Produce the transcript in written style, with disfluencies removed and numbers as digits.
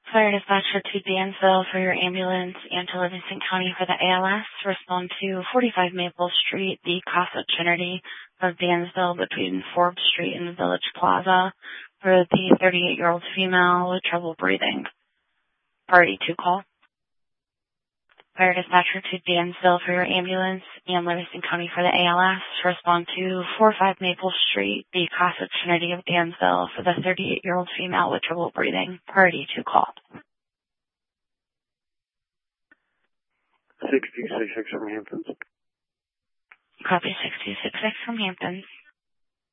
Fire dispatcher to Dansville for your ambulance and to Livingston County for the ALS. Respond to 45 Maple Street, the Casa Trinity of Dansville between Forbes Street and the Village Plaza for the 38-year-old female with trouble breathing. Party to call. Fire dispatcher to Dansville for your ambulance and Livingston County for the ALS. Respond to 45 Maple Street, the Casa Trinity of Dansville for the 38-year-old female with trouble breathing. Party to call. 6266 from Hamptons. Copy 6266 from Hamptons.